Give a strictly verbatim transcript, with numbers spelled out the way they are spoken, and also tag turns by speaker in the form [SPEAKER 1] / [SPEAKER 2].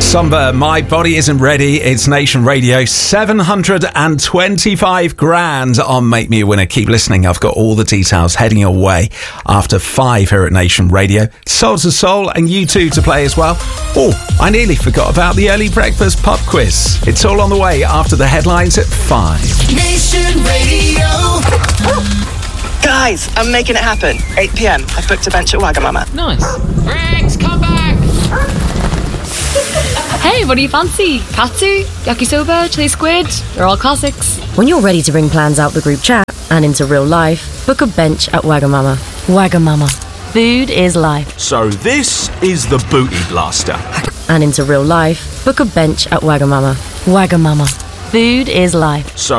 [SPEAKER 1] Somber, My Body Isn't Ready. It's Nation Radio. seven hundred twenty-five grand on Make Me a Winner. Keep listening. I've got all the details heading your way after five here at Nation Radio. Soul to Soul and you two to play as well. Oh, I nearly forgot about the early breakfast pub quiz. It's all on the way after the headlines at five.
[SPEAKER 2] Nation Radio.
[SPEAKER 3] Guys, I'm making it happen. eight p.m. I've booked a bench at Wagamama.
[SPEAKER 4] Nice. Rex, come back!
[SPEAKER 5] Hey, what do you fancy? Katsu, yakisoba, chili squid? They're all classics.
[SPEAKER 6] When you're ready to bring plans out the group chat and into real life, book a bench at Wagamama. Wagamama. Food is life.
[SPEAKER 7] So this is the Booty Blaster.
[SPEAKER 6] And into real life, book a bench at Wagamama. Wagamama. Food is life.
[SPEAKER 7] So